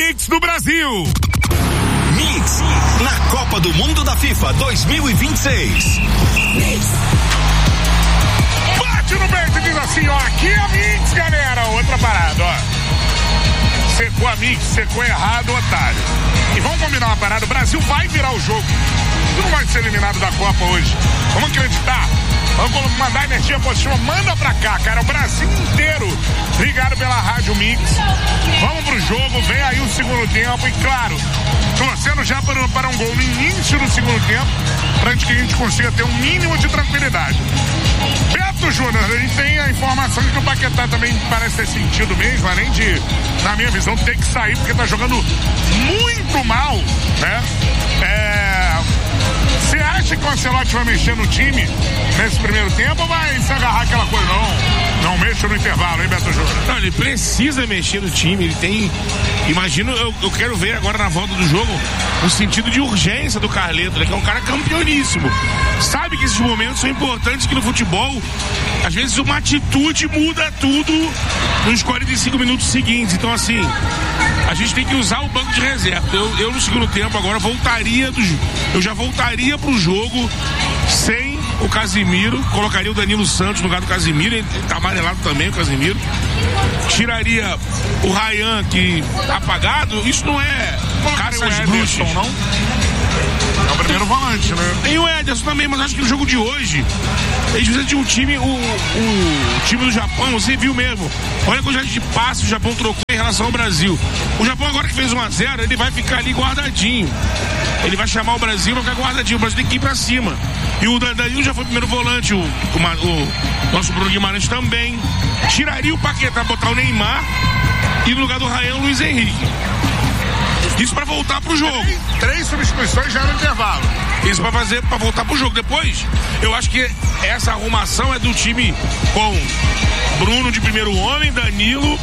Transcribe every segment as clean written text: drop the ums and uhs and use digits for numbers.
Mix do Brasil. Mix na Copa do Mundo da FIFA 2026. Mix. Bate no peito e diz assim, ó, aqui é a Mix, galera. Outra parada, ó. Secou a Mix, secou errado, otário. E vamos combinar uma parada, o Brasil vai virar o jogo. Tu não vai ser eliminado da Copa hoje. Vamos acreditar. Vamos mandar energia positiva, manda pra cá, cara. O Brasil inteiro ligado pela Rádio Mix. Vamos pro jogo, vem aí o segundo tempo. E claro, torcendo já para um gol no início do segundo tempo, pra que a gente consiga ter um mínimo de tranquilidade. Beto Júnior, a gente tem a informação de que o Paquetá também parece ter sentido mesmo, além de, na minha visão, ter que sair, porque tá jogando muito mal, né? Você acha que o Ancelotti vai mexer no time nesse primeiro tempo ou vai se agarrar aquela coisa? Não mexa no intervalo, hein, Beto Júnior? Não, ele precisa mexer no time, ele tem... Imagino, eu quero ver agora na volta do jogo o sentido de urgência do Carleto, né, que é um cara campeoníssimo. Sabe que esses momentos são importantes, que no futebol, às vezes uma atitude muda tudo nos 45 minutos seguintes. Então, assim, a gente tem que usar o banco de reserva. Eu no segundo tempo agora eu já voltaria pro jogo sem o Casimiro, colocaria o Danilo Santos no lugar do Casimiro, ele tá amarelado também, o Casimiro. Tiraria o Ryan, que tá apagado. Isso não é caça às bruxas, não? É o primeiro volante, né? Tem o Ederson também, mas acho que no jogo de hoje eles precisam de um time, o time do Japão, você viu mesmo. Olha a quantidade de passes o Japão trocou em relação ao Brasil. O Japão agora que fez 1-0, ele vai ficar ali guardadinho. Ele vai chamar o Brasil, vai ficar guardadinho. O Brasil tem que ir pra cima. E o Danilo já foi primeiro volante, o nosso Bruno Guimarães também. Tiraria o Paquetá, botar o Neymar e no lugar do Ryan, o Luiz Henrique. Isso pra voltar pro jogo. Três substituições já no intervalo. Isso pra voltar pro jogo. Depois, eu acho que essa arrumação é do time com Bruno de primeiro homem, Danilo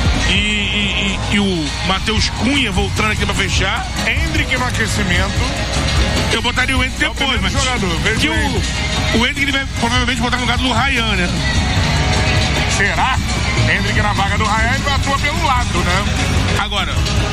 e o Matheus Cunha voltando aqui pra fechar. Hendrick no aquecimento. Eu botaria o Hendrick depois, mas jogador, que o Hendrick ele vai provavelmente botar no lugar do Ryan, né? Será? Hendrick na vaga do Ryan, ele atua pelo lado, né? Agora...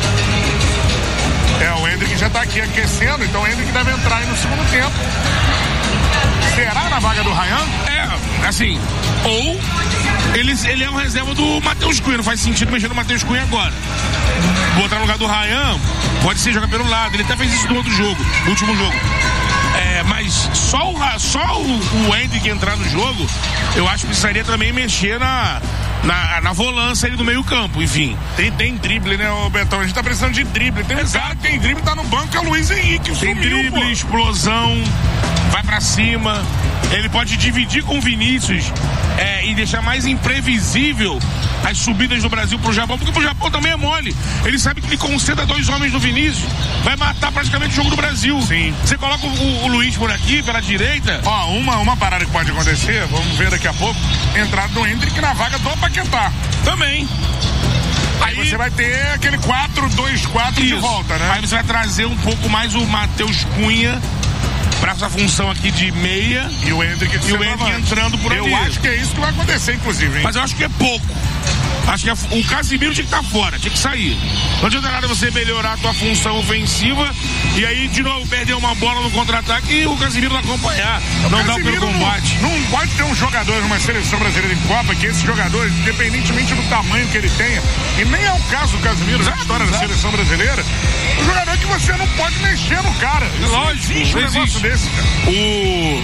o Hendrick já tá aqui aquecendo, então o Hendrick deve entrar aí no segundo tempo. Será na vaga do Ryan? Assim, ou ele é uma reserva do Matheus Cunha, não faz sentido mexer no Matheus Cunha agora. Botar no lugar do Ryan, pode ser jogar pelo lado, ele até fez isso no outro jogo, no último jogo. Mas só o Hendrick entrar no jogo, eu acho que precisaria também mexer na volância ali do meio campo, enfim. Tem drible, né, Betão? A gente tá precisando de drible. Tem um cara que tem drible, tá no banco, é o Luiz Henrique. Tem drible, explosão, vai pra cima. Ele pode dividir com o Vinícius e deixar mais imprevisível as subidas do Brasil pro Japão, porque pro Japão também é mole. Ele sabe que ele concentra 2 homens no Vinícius, vai matar praticamente o jogo do Brasil. Sim. Você coloca o Luiz por aqui, pela direita. Uma parada que pode acontecer, vamos ver daqui a pouco, entrada do Hendrick na vaga do Paquetá. Também. Aí você vai ter aquele 4-2-4 de volta, né? Aí você vai trazer um pouco mais o Matheus Cunha pra essa função aqui de meia e o Hendrick entrando por ali. Eu acho que é isso que vai acontecer, inclusive, hein? Mas eu acho que é pouco. Acho que o Casimiro tinha que estar fora, tinha que sair. Não adianta nada você melhorar a tua função ofensiva e aí de novo perder uma bola no contra-ataque e o Casimiro não acompanhar. Não dá pelo combate. Não pode ter um jogador numa seleção brasileira de Copa que esse jogador, independentemente do tamanho que ele tenha, e nem é o caso do Casimiro na história da seleção brasileira, um jogador que você não pode mexer no cara. Lógico, existe um negócio desse, cara. O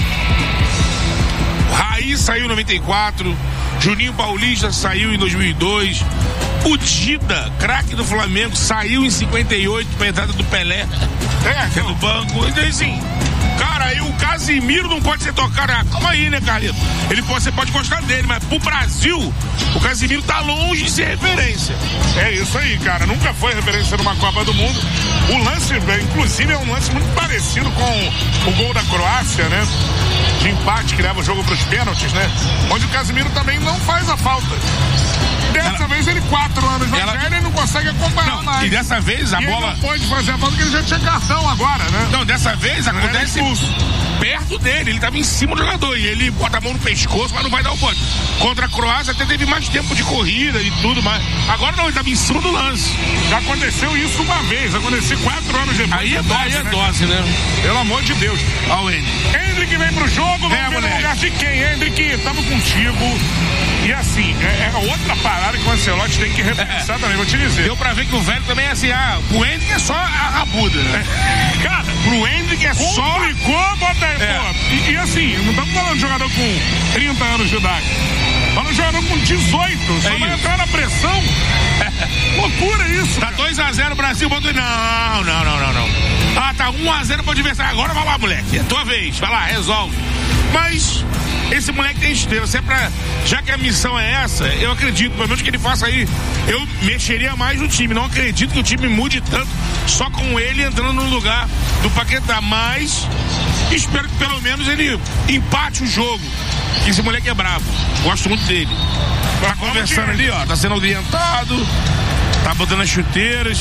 Raí saiu em 94, Juninho Paulista saiu em 2002, o Dida, craque do Flamengo, saiu em 58 pra entrada do Pelé, que é do banco. Então assim, cara, aí o Casimiro não pode ser tocado. Calma aí, né, Carlito? Você pode gostar dele, mas pro Brasil, o Casimiro tá longe de ser referência. É isso aí, cara. Nunca foi referência numa Copa do Mundo. O lance, inclusive, é um lance muito parecido com o gol da Croácia, né? De empate, que leva o jogo pros pênaltis, né? Onde o Casimiro também não faz a falta. Dessa vez ele, 4 anos mais velho, ele não consegue consegue acompanhar mais. E dessa vez a bola... Ele não pode fazer a falta porque ele já tinha cartão agora, né? Não, dessa vez acontece perto dele, ele tava em cima do jogador e ele bota a mão no pescoço, mas não vai dar o bote. Contra a Croácia até teve mais tempo de corrida e tudo, mas agora não, ele tava em cima do lance. Já aconteceu isso uma vez, aconteceu 4 anos depois. Aí é dose, né? Pelo amor de Deus. Olha o Hendrick vem pro jogo, vamos ver no lugar de quem? Hendrick, tamo contigo. E assim, é outra parada que o Ancelotti tem que repensar também, vou te dizer. Deu pra ver que o velho também é assim, o Hendrick é só a rabuda, né? Cara, pro Hendrick é só... Complicou, bota aí, pô. E assim, não estamos falando de jogador com 30 anos de idade. Falando de jogador com 18, só vai entrar na pressão. Loucura isso. Tá 2-0 Brasil, bota... Não. Ah, tá 1-0 pro adversário. Agora vai lá, moleque. É tua vez. Vai lá, resolve. Mas esse moleque tem estrela. Se é pra... Já que a missão é essa, eu acredito, pelo menos que ele faça aí, eu mexeria mais no time. Não acredito que o time mude tanto só com ele entrando no lugar do Paquetá. Mas espero que pelo menos ele empate o jogo. Que esse moleque é brabo. Gosto muito dele. Tá conversando ali, ó. Tá sendo orientado. Tá botando as chuteiras.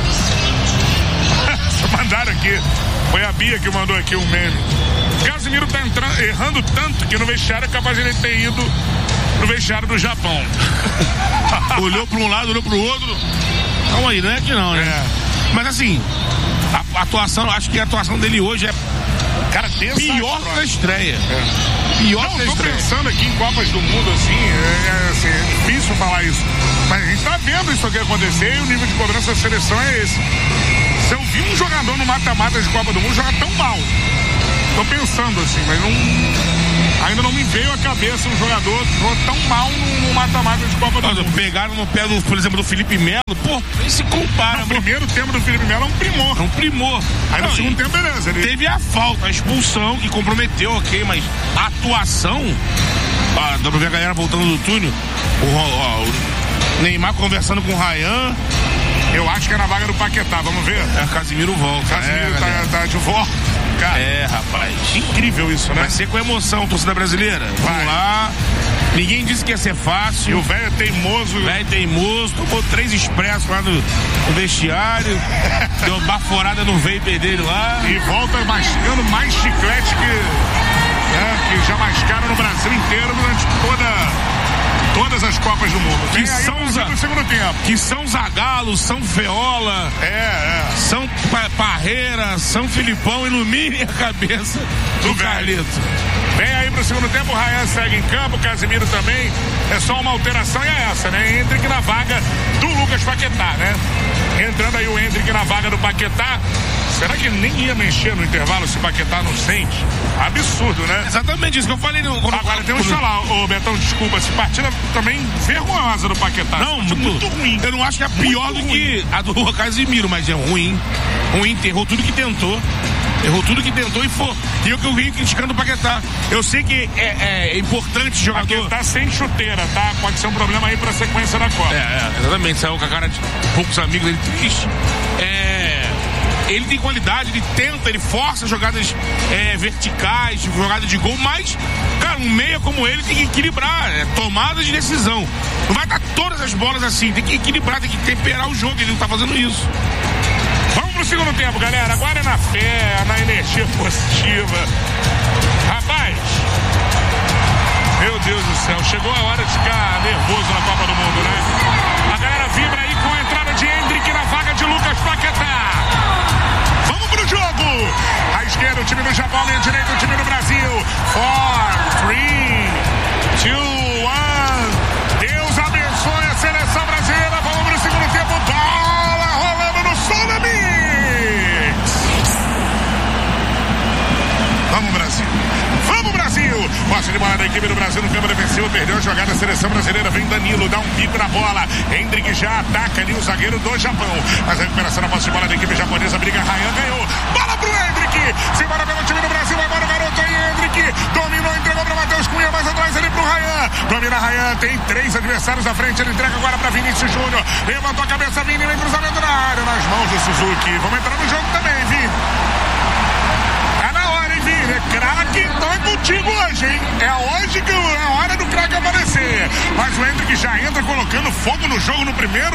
Mandaram aqui. Foi a Bia que mandou aqui um meme. Casimiro tá errando tanto que no vestiário é capaz de ele ter ido no vestiário do Japão. Olhou pra um lado, olhou pro outro. Calma aí, não é que não, né? Mas assim, a atuação, acho que a atuação dele hoje é, cara, pior que a estreia. Pior que a estreia. Tô pensando aqui em Copas do Mundo, assim, é difícil falar isso. Mas a gente tá vendo isso aqui acontecer e o nível de cobrança da seleção é esse. Se eu vi um jogador no mata-mata de Copa do Mundo jogar tão mal, tô pensando assim, mas ainda não me veio à cabeça um jogador que jogou tão mal no mata-mata de Copa do Mundo. Pegaram no pé, por exemplo, do Felipe Melo, pô, nem se compara. O primeiro tempo do Felipe Melo é um primor. É um primor. Aí no segundo tempo, beleza. Ele... Teve a falta, a expulsão, que comprometeu, ok, mas a atuação, dá pra ver a galera voltando do túnel, o Neymar conversando com o Ryan. Eu acho que é na vaga do Paquetá, vamos ver? Casimiro volta. Casimiro tá de volta. Cara, rapaz. Incrível isso, né? Vai ser com emoção, torcida brasileira. Vamos lá. Ninguém disse que ia ser fácil. E o velho é teimoso. Tomou 3 expressos lá no vestiário. Deu uma baforada no vapor dele lá. E volta mastigando mais chiclete que já mascaram no Brasil inteiro durante todas as Copas do Mundo. Que são Zagallo, São Feola, São Parreira, São Filipão, ilumine a cabeça do Carlito. Vem aí pro segundo tempo, o Ryan segue em campo, o Casimiro também. É só uma alteração e é essa, né? Hendrick na vaga do Lucas Paquetá, né? Entrando aí o Hendrick na vaga do Paquetá. Será que ele nem ia mexer no intervalo se o Paquetá não sente? Absurdo, né? Exatamente isso que eu falei. Agora temos que falar, Betão, desculpa, essa partida também vergonhosa do Paquetá. Não, muito ruim. Eu não acho que é pior do que a do Casimiro, mas é ruim. Errou tudo que tentou. E eu venho criticando o Paquetá. Eu sei que é importante o jogador. Paquetá sem chuteira, tá? Pode ser um problema aí pra sequência da Copa. Exatamente. Saiu com a cara de poucos amigos, ele triste. Ele tem qualidade, ele tenta, ele força jogadas verticais, jogadas de gol, mas, cara, um meia como ele tem que equilibrar, tomada de decisão. Não vai dar todas as bolas assim, tem que equilibrar, tem que temperar o jogo, ele não tá fazendo isso. Vamos pro segundo tempo, galera. Agora é na fé, na energia positiva. Rapaz, meu Deus do céu, chegou a hora de ficar nervoso na Copa do Mundo, né? A galera vibra aí com a entrada de Hendrick na vaga de Lucas Paquetá. Vamos pro jogo! À esquerda, o time do Japão, à direita, o time do Brasil. 4, 3, 2, 1. Deus abençoe a seleção brasileira. Vamos pro segundo tempo. Bola rolando no som da Mix. Vamos, Brasil. Vamos, Brasil. Posse de bola da equipe do Brasil no campo defensivo. Perdeu a jogada, a seleção brasileira. Vem Danilo, dá um pico na bola. Hendrick já ataca ali o zagueiro do Japão. Mas a recuperação da posse de bola da equipe japonesa. Briga Ryan, ganhou. Bola pro Hendrick. Se bora pelo time do Brasil. Agora o garoto aí, Hendrick. Dominou, entregou pra Matheus Cunha. Mais atrás ali pro Ryan. Domina Ryan. Tem 3 adversários à frente. Ele entrega agora pra Vinícius Júnior. Levantou a cabeça, Vini. Vem cruzamento na área. Nas mãos do Suzuki. Vamos entrar no jogo também, Vini. Tá na hora, hein, Vini? é craque, então é contigo hoje, hein? É hoje que é a hora do craque aparecer. Mas o Endrick já entra colocando fogo no jogo no primeiro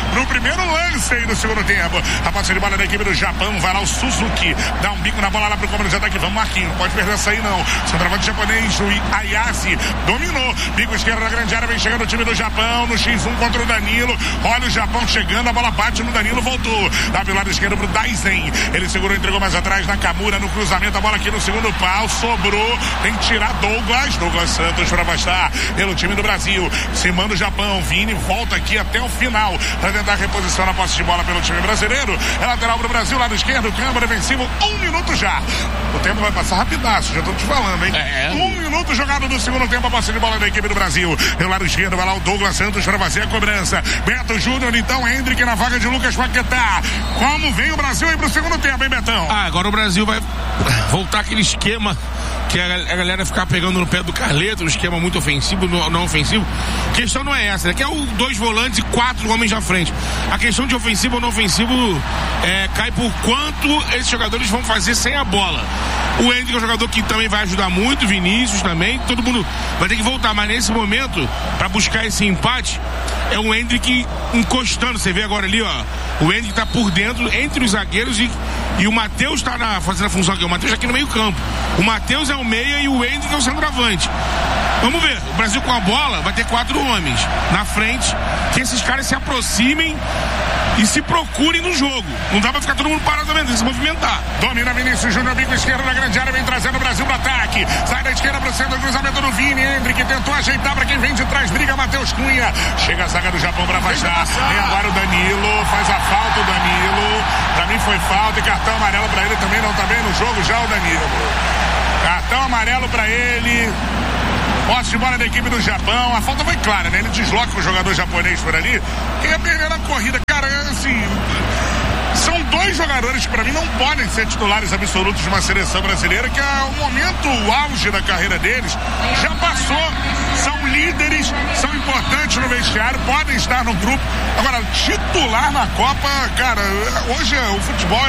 lance aí do segundo tempo. A posse de bola da equipe do Japão, vai lá o Suzuki, dá um bico na bola lá pro comando de ataque. Vamos, Marquinhos, não pode perder essa aí não. Centroavante japonês, o Ayase, dominou. Bico esquerdo na grande área, vem chegando o time do Japão no X1 contra o Danilo. Olha o Japão chegando, a bola bate no Danilo, voltou. Dá pelo lado esquerdo pro Daisen. Ele segurou, entregou mais atrás na Kamura, no cruzamento, a bola aqui no segundo pau, sobrou. Tem que tirar Douglas Santos para afastar pelo time do Brasil. Se manda o Japão, Vini volta aqui até o final para tentar reposição na posse de bola pelo time brasileiro. É lateral pro Brasil, lado esquerdo, câmara defensivo, 1 minuto já. O tempo vai passar rapidaço, já tô te falando, hein? 1 minuto jogado no segundo tempo, a posse de bola da equipe do Brasil. Pelo lado esquerdo, vai lá o Douglas Santos para fazer a cobrança. Beto Júnior, então, Endrick na vaga de Lucas Paquetá. Como vem o Brasil aí pro segundo tempo, hein, Betão? Agora o Brasil vai voltar aquele esquema que a galera ficar pegando no pé do Carleto, um esquema muito ofensivo, não ofensivo. A questão não é essa, né? Que é o 2 volantes e 4 homens à frente. A questão de ofensivo ou não ofensivo cai por quanto esses jogadores vão fazer sem a bola. O Endrick é um jogador que também vai ajudar muito, Vinícius também, todo mundo vai ter que voltar, mas nesse momento, para buscar esse empate, é o Endrick encostando. Você vê agora ali, ó, o Endrick tá por dentro, entre os zagueiros e o Matheus tá fazendo a função aqui. O Matheus aqui no meio campo. O Matheus é o meia e o Endrick é o centroavante. Vamos ver, o Brasil com a bola vai ter 4 homens na frente, que esses caras se aproximem e se procurem no jogo. Não dá pra ficar todo mundo parado também, tem que se movimentar. Domina Vinícius Júnior, bico esquerdo na grande área, vem trazendo o Brasil pro ataque. Sai da esquerda pro centro, cruzamento do Vini. Endrick tentou ajeitar pra quem vem de trás, briga Matheus Cunha. Chega a zaga do Japão pra afastar. Vem agora o Danilo, faz a falta o Danilo. Pra mim foi falta e cartão amarelo pra ele também, não tá bem no jogo já o Danilo. Cartão amarelo pra ele. Posse de bola da equipe do Japão. A falta foi clara, né? Ele desloca o jogador japonês por ali. Quem ia perder a corrida, cara, assim... São 2 jogadores que pra mim não podem ser titulares absolutos de uma seleção brasileira, que é o momento, o auge da carreira deles já passou. São líderes, são importantes no vestiário, podem estar no grupo. Agora, titular na Copa, cara, hoje o futebol